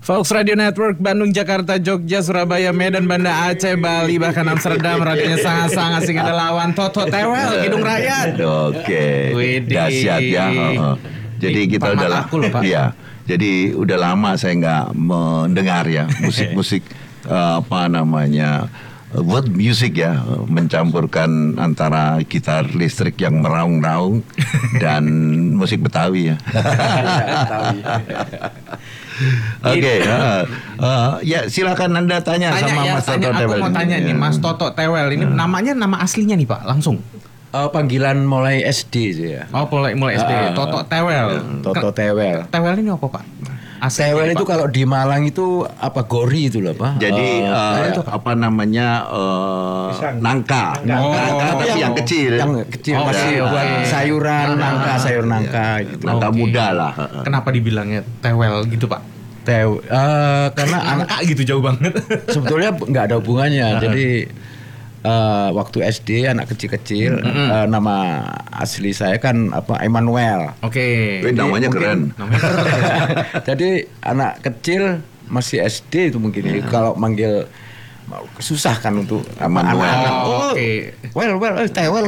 Fox Radio Network, Bandung, Jakarta, Jogja, Surabaya, Medan, Banda Aceh, Bali, bahkan Amsterdam. Radionya sangat-sangat sing ada lawan Toto Tewel, Kidung Rakyat. Oke, dahsyat ya. Jadi kita udah iya. Jadi udah lama saya nggak mendengar ya musik-musik world music ya, mencampurkan antara gitar listrik yang meraung-raung dan musik Betawi ya. Oke, ya silakan Anda tanya sama Mas Toto Tewel. Aku mau tanya nih, Mas Toto Tewel ini namanya nama aslinya nih Pak, langsung. Panggilan mulai SD sih ya. Oh, mulai SD. Toto Tewel. Toto Tewel. Tewel ini apa Pak? Tewel itu kalau di Malang itu apa gori itu loh Pak. Jadi nangka. Tapi yang kecil. Yang kecil masih buat sayuran, sayur nangka gitu. Nangka muda lah. Kenapa dibilangnya Tewel gitu Pak? Karena anak gitu jauh banget. Sebetulnya nggak ada hubungannya. Jadi waktu SD anak kecil-kecil nama asli saya kan Emmanuel. Oke. Namanya keren. Jadi anak kecil masih SD itu mungkin kalau manggil susah kan untuk Emmanuel. Oke. Tewel.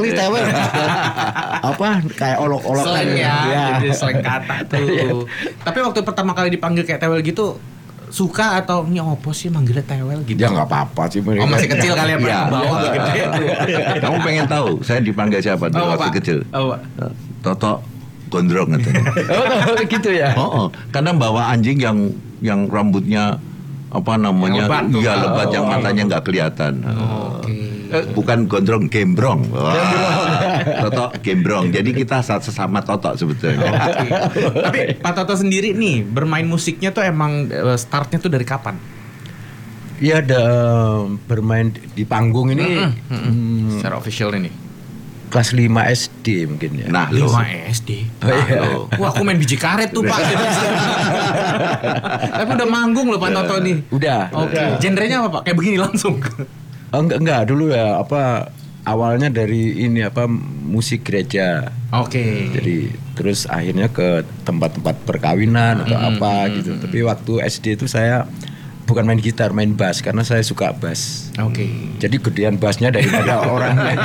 Kayak olok-olok slang ya. Jadi Ya. slang kata tuh. Tapi waktu pertama kali dipanggil kayak Tewel gitu, suka atau ini opo sih manggilnya Tewel gitu? Ya nggak apa-apa sih. Oh masih kecil kali ya Pak? Iya. Bawah gede. Kamu pengen tahu saya dipanggil siapa dulu waktu kecil? Toto Gondrong gitu. Gitu ya. Karena bawa anjing yang rambutnya lebat yang matanya nggak kelihatan. Bukan gondrong, gembrong. Toto gembrong. Jadi kita sesama Toto sebetulnya. Tapi Pak Toto sendiri nih bermain musiknya tuh emang startnya tuh dari kapan? Iya, bermain di panggung ini secara official ini. Kelas 5 SD mungkin ya. Nah, 5 SD. Wah, aku main biji karet tuh Pak. Tapi udah manggung loh Pak Toto nih. Udah. Oke. Genrenya apa Pak? Kayak begini langsung. Enggak dulu ya awalnya dari musik gereja. Oke. Jadi terus akhirnya ke tempat-tempat perkawinan atau gitu. Tapi waktu SD itu saya bukan main gitar, main bass karena saya suka bass. Oke. Jadi gedean bassnya daripada orangnya.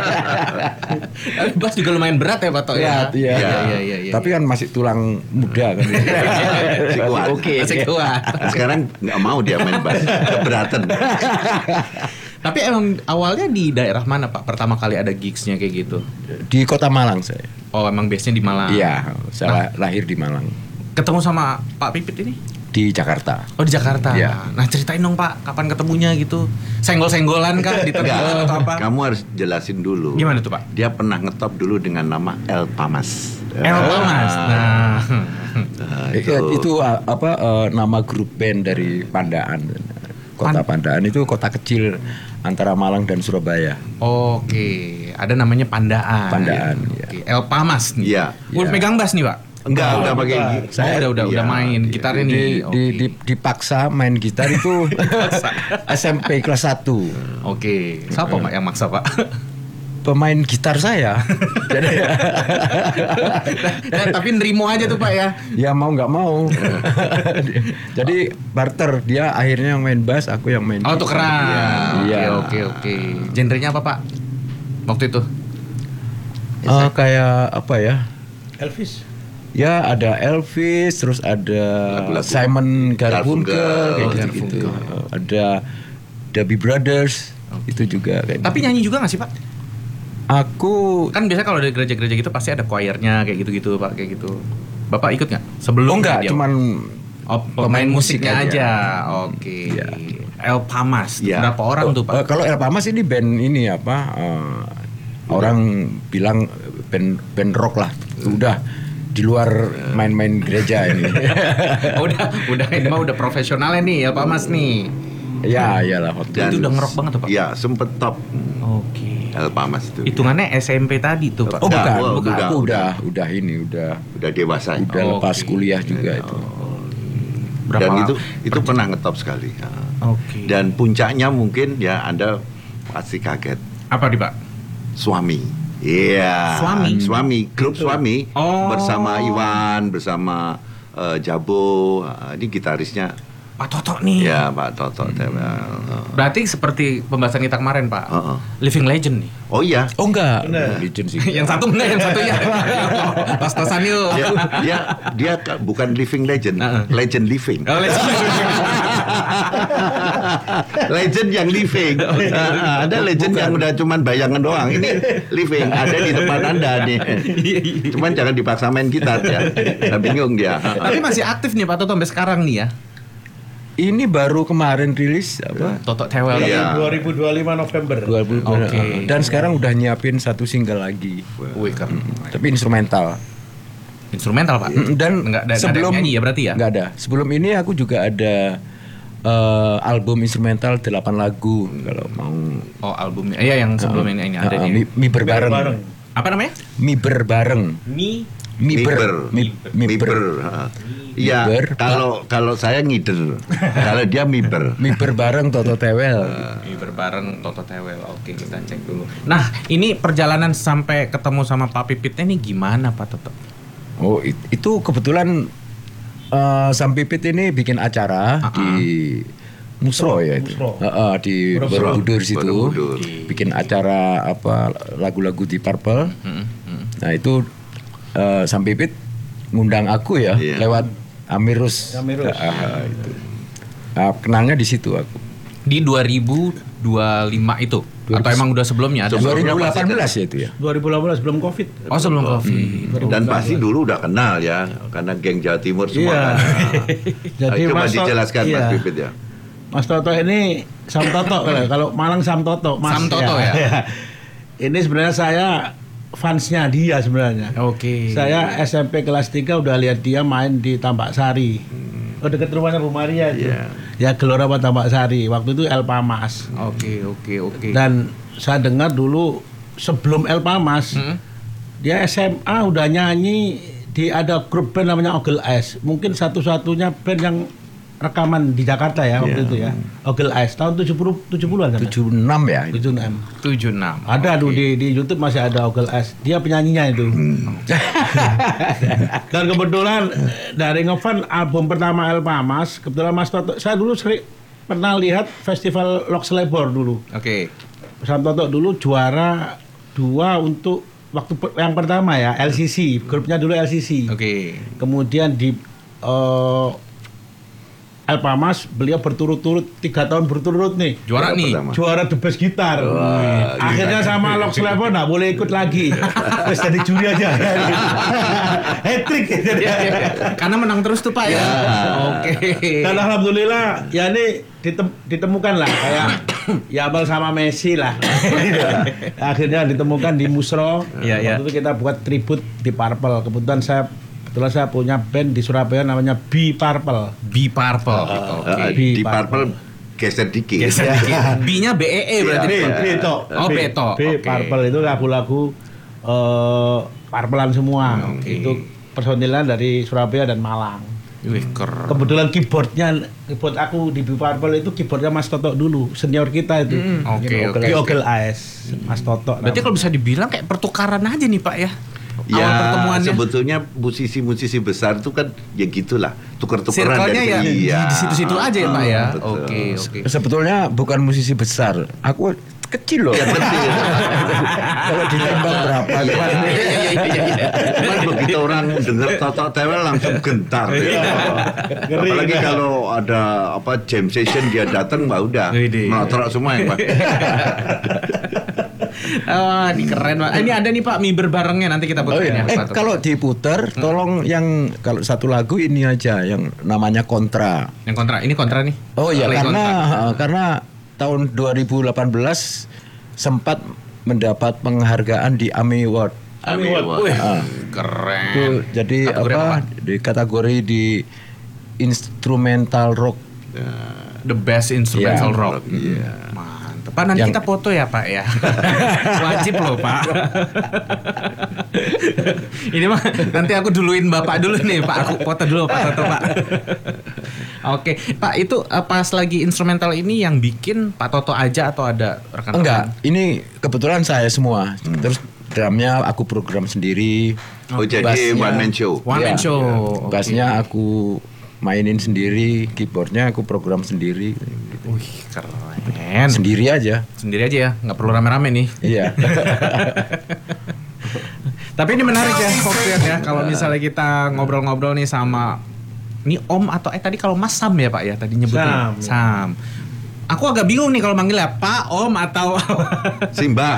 Bass juga lumayan berat ya Pak Toto ya. Iya. Tapi kan masih tulang muda kan. Masih kuat. Masih kuat. Sekarang nggak mau dia main bass, keberatan. Tapi emang awalnya di daerah mana Pak? Pertama kali ada gigsnya kayak gitu? Di Kota Malang saya. Oh emang base-nya di Malang? Iya, saya lahir di Malang. Ketemu sama Pak Pipit ini? Di Jakarta. Oh di Jakarta? Iya. Nah ceritain dong Pak, kapan ketemunya gitu? Senggol-senggolan kah di tempat atau apa? Kamu harus jelasin dulu. Gimana tuh Pak? Dia pernah ngetop dulu dengan nama El Pamas. El Pamas. Nah itu nama grup band dari Pandaan. Kota Pandaan itu kota kecil antara Malang dan Surabaya. Oke, ada namanya Pandaan. Pandaan, ya. El Pamas nih. Iya. Udah megang bass nih Pak? Enggak, udah pakai. Saya udah main gitarnya nih. Dipaksa main gitar itu SMP kelas 1. Oke. Siapa Pak yang maksa Pak? Pemain gitar saya. Tapi nerimo aja tuh Pak ya. Ya mau nggak mau. Jadi barter, dia akhirnya yang main bass, aku yang main. Oh tukeran. Iya. Oke. Genrenya apa Pak? Waktu itu? Kayak apa ya? Elvis. Ya ada Elvis, terus ada Lagu-lagu Simon Garfunkel, kayak gitu. Garfunkel. Ada Doobie Brothers, itu juga kayak. Tapi nyanyi juga nggak sih Pak? Aku Kan biasanya kalau dari gereja-gereja gitu pasti ada choirnya kayak gitu-gitu Pak, kayak gitu. Bapak ikut nggak? Sebelum enggak, dia- cuman pemain musiknya musik aja. Oke. Iya. El Pamas. Iya. Berapa orang tuh Pak? Kalau El Pamas ini band ini orang bilang band rock lah. Udah di luar main-main gereja ini. udah ini mah udah profesionalnya nih El Pamas nih. Ya, iyalah. Itu udah ngerok banget tuh Pak? Iya, sempet top Oke. El Pamas itu. Hitungannya SMP tadi tuh Pak. Oh bukan, Bukan. aku udah dewasa. lepas Oke. kuliah juga itu. Berapa Dan lama? itu pernah ngetop sekali. Oke. Dan puncaknya mungkin ya Anda pasti kaget. Apa nih Pak? Suami. Iya. Suami? Grup Suami Oh. bersama Iwan, bersama Jabo. Ini gitarisnya Pak Toto nih. Ya, Pak Toto Tewel. Berarti seperti pembahasan kita kemarin, Pak. Living legend nih. Oh iya. Oh enggak, legend sih. Yang satu enggak, yang satunya. Pas-pasan yuk. Dia bukan living legend, legend living. Oh, legend. Legend yang living. Ada legend yang udah cuman bayangan doang. Ini living, ada di depan Anda nih. Cuman jangan dipaksa main gitar ya. Udah bingung dia. Tapi masih aktif nih Pak Toto sampai sekarang nih ya. Ini baru kemarin rilis apa? Toto Tewel. Iya. 2025 November. 2020. Oke. Dan sekarang udah nyiapin satu single lagi. Wih, keren. Tapi instrumental. Instrumental, Pak. Dan enggak ada sebelum nyanyi ya berarti ya? Enggak ada. Sebelum ini aku juga ada album instrumental 8 lagu kalau mau. Oh, albumnya. Iya, yang sebelum ini ada nih. Mi berbareng. Apa namanya? Mi berbareng. Miber. Iya, kalau saya ngider. Kalau dia miber. Mi berbareng Toto Tewel. Miber bareng Toto Tewel. Oke, kita cek dulu. Nah, ini perjalanan sampai ketemu sama Pak Pipitnya ini gimana, Pak Toto? Oh, itu kebetulan Sam Pipit ini bikin acara di Musro ya itu. Di Borobudur situ. Borobudur. Bikin acara apa lagu-lagu di Purple. Nah, itu Sam Pipit ngundang aku ya lewat Amirus. Itu. Kenalnya di situ aku. Di 2025 itu? Atau emang udah sebelumnya ada? 2018 ya itu ya. 2018 belum Covid. Oh, sebelum Covid. Dan pasti dulu udah kenal ya, karena geng Jawa Timur semua. Iya. Jadi coba dijelaskan Mas Pipit ya. Mas Toto ini Sam Toto kalau Malang Sam Toto. Mas, Sam Toto ya. Ini sebenarnya saya fansnya dia sebenarnya. Oke. Saya SMP kelas 3 udah lihat dia main di Tambak Sari. Oh, dekat rumahnya Bu Maria itu. Ya Gelora Tambak Sari. Waktu itu El Pamas. Oke. Dan saya dengar dulu sebelum El Pamas, dia SMA udah nyanyi di ada grup band namanya Ogel Ice. Mungkin satu-satunya band yang rekaman di Jakarta ya waktu itu ya. Ogel Ice tahun 70-an kan? 76 ya. 76. Ada tuh di YouTube masih ada Ogel Ice. Dia penyanyinya itu. Dan kebetulan dari ngefan album pertama El Pamas, kebetulan Mas Toto, saya dulu sering pernah lihat festival Loxlebor dulu. Oke. Sam Toto dulu juara 2 untuk waktu yang pertama ya, LCC, grupnya dulu LCC. Oke. Kemudian di El Pamas beliau berturut-turut 3 tahun berturut-turut nih Juara nih. juara The Best Gitar. Akhirnya sama Lox Level nggak boleh ikut lagi. Terus jadi juri aja. Hat-trick gitu. Karena menang terus tuh Pak ya. Oke. Dan alhamdulillah ya ini ditemukan lah kayak Yamal sama Messi lah. Akhirnya ditemukan di Musro. Waktu itu kita buat tribute di Purple. Kebetulan saya punya band di Surabaya namanya B Purple. B Purple. Di Purple geser dikit. B-nya BEE berarti. Beto. Oh, Beto. B Purple itu lagu-lagu Purplean semua. Itu personilnya dari Surabaya dan Malang. Wih, keren. Kebetulan keyboard aku di B Purple itu keyboardnya Mas Toto dulu, senior kita itu. Oke. Ogel Ice, Mas Toto. Berarti kalau bisa dibilang kayak pertukaran aja nih Pak ya. Ya, awal pertemuannya. Sebetulnya musisi-musisi besar itu kan ya gitulah, tuker-tukeran. Circle-nya ya di situ-situ aja ya Pak ya. Betul. Oke. Sebetulnya bukan musisi besar, aku kecil loh. Ya kecil. Kalau ditembak berapa? Cuman begitu orang dengar Toto Tewel langsung gentar. Apalagi kalau ada jam session dia datang, udah melotrok semua ya Pak. Ini keren Pak. Ini ada nih Pak mie berbarengnya nanti kita puterin ya Pak. Kalau diputer, tolong yang kalau satu lagu ini aja yang namanya Kontra. Yang kontra, ini kontra nih. Oh iya, Play karena tahun 2018 sempat mendapat penghargaan di AMI Award. Wih, keren. Itu jadi Kategori di kategori di instrumental rock. The best instrumental Yeah. rock. Mantap. Pak nanti kita foto ya Pak ya. Wajib loh Pak. Ini mah nanti aku duluin Bapak dulu nih Pak. Aku foto dulu Pak Toto Pak. Oke Pak, itu pas lagi instrumental ini yang bikin Pak Toto aja atau ada rekan-rekan? Enggak, ini kebetulan saya semua. Terus drumnya aku program sendiri. Oh jadi one man show. One man show. Bassnya aku mainin sendiri, keyboardnya aku program sendiri. Gitu. Wih, keren. Sendiri aja ya, nggak perlu rame-rame nih. Iya. Tapi ini menarik ya, Foxian ya. Kalau misalnya kita ngobrol-ngobrol nih sama ini Om atau tadi kalau Mas Sam ya Pak ya tadi nyebutnya. Sam. Aku agak bingung nih kalau manggilnya Pak, Om atau Simba.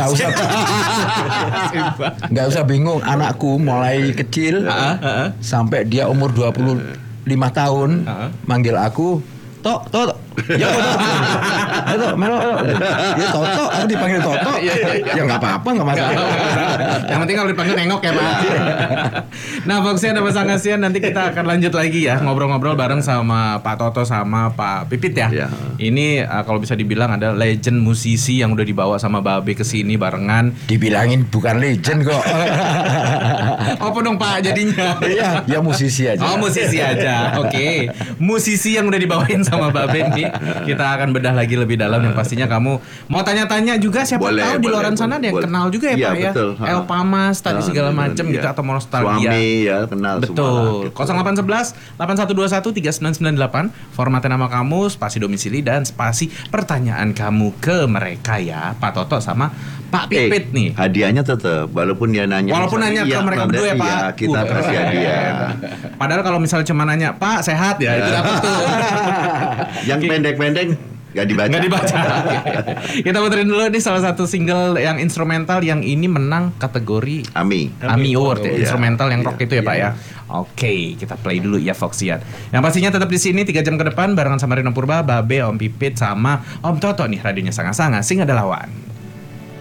Nggak usah bingung. Anakku mulai kecil sampai dia umur 25 tahun manggil aku Tok. Ya Tok, Melo. Ya Toto, aku dipanggil Toto. Ya nggak apa-apa, nggak masalah. Yang penting kalau dipanggil nengok ya Pak. Nah, Foxian dan Mas Angasian nanti kita akan lanjut lagi ya ngobrol-ngobrol bareng sama Pak Toto sama Pak Pipit ya. Ini kalau bisa dibilang ada legend musisi yang udah dibawa sama Babe ke sini barengan. Dibilangin bukan legend kok. Apa dong Pak jadinya? Iya, ya musisi aja. Oh, musisi aja. Oke. Musisi yang udah dibawain sama Babe nih. Kita akan bedah lagi lebih dalam yang pastinya kamu mau tanya-tanya juga siapa tahu di luaran sana ada yang kenal juga ya Pak ya. Betul. El Pamas tadi segala macam gitu atau nostalgia. Suami ya kenal betul. 0811 8121 3998 formatnya nama kamu, spasi domisili dan spasi pertanyaan kamu ke mereka ya Pak Toto sama Pak Pipit nih. Hadiahnya tetap walaupun dia nanya. Walaupun nanya ke mereka berdua ya Pak. Iya, kita kasih hadiah. Padahal kalau misalnya cuma nanya Pak sehat ya itu dapat tuh. Yang pendek-pendek nggak dibaca. Kita puterin dulu nih salah satu single yang instrumental yang ini menang kategori AMI Award ya, instrumental yang rock itu ya Pak ya. Oke, kita play dulu ya Foxian. Yang pastinya tetap di sini 3 jam ke depan barengan sama Rino Purba, Babe, Om Pipit sama Om Toto nih radionya Sanga-Sanga Sing Ada Lawan.